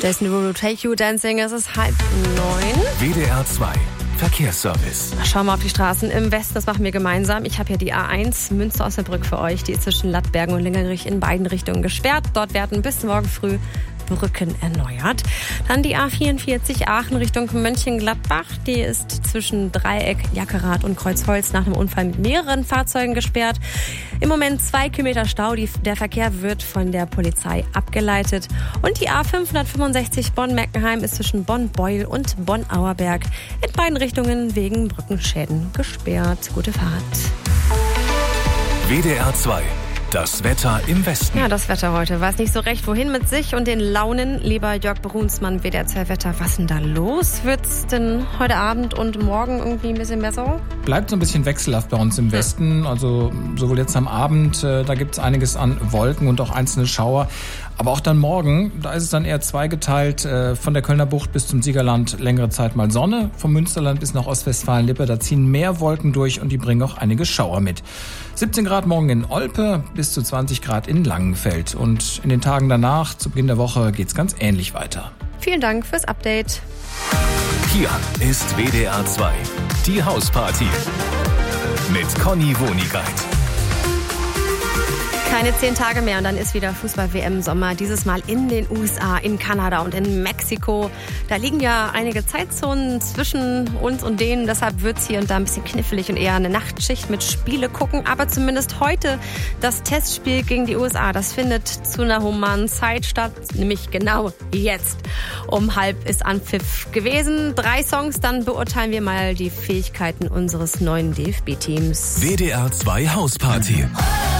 Jason Derulo, Take You Dancing, es ist 8:30. WDR 2 Verkehrsservice. Schauen wir auf die Straßen im Westen, das machen wir gemeinsam. Ich habe hier die A1 Münster-Osnabrück für euch. Die ist zwischen Lattbergen und Lingerich in beiden Richtungen gesperrt. Dort werden bis morgen früh Brücken erneuert. Dann die A44 Aachen Richtung Mönchengladbach. Die ist zwischen Dreieck, Jackerath und Kreuzholz nach einem Unfall mit mehreren Fahrzeugen gesperrt. Im Moment 2 Kilometer Stau. Der Verkehr wird von der Polizei abgeleitet. Und die A565 Bonn-Meckenheim ist zwischen Bonn-Beuel und Bonn-Auerberg in beiden Richtungen wegen Brückenschäden gesperrt. Gute Fahrt. WDR 2. Das Wetter im Westen. Ja, das Wetter heute. Weiß nicht so recht, wohin mit sich und den Launen. Lieber Jörg Brunsmann, WDR 2 Wetter. Was ist denn da los? Wird's denn heute Abend und morgen irgendwie ein bisschen besser? Bleibt so ein bisschen wechselhaft bei uns im Westen. Also sowohl jetzt am Abend, da gibt's einiges an Wolken und auch einzelne Schauer. Aber auch dann morgen, da ist es dann eher zweigeteilt. Von der Kölner Bucht bis zum Siegerland längere Zeit mal Sonne. Vom Münsterland bis nach Ostwestfalen-Lippe, da ziehen mehr Wolken durch und die bringen auch einige Schauer mit. 17 Grad morgen in Olpe, bis zu 20 Grad in Langenfeld. Und in den Tagen danach, zu Beginn der Woche, geht's ganz ähnlich weiter. Vielen Dank fürs Update. Hier ist WDR 2, die Hausparty mit Conny Wonigkeit. Keine 10 Tage mehr und dann ist wieder Fußball-WM-Sommer. Dieses Mal in den USA, in Kanada und in Mexiko. Da liegen ja einige Zeitzonen zwischen uns und denen. Deshalb wird es hier und da ein bisschen knifflig und eher eine Nachtschicht mit Spiele gucken. Aber zumindest heute das Testspiel gegen die USA. Das findet zu einer humanen Zeit statt, nämlich genau jetzt. Um 12:30 ist Anpfiff gewesen. 3 Songs, dann beurteilen wir mal die Fähigkeiten unseres neuen DFB-Teams. WDR 2 Hausparty.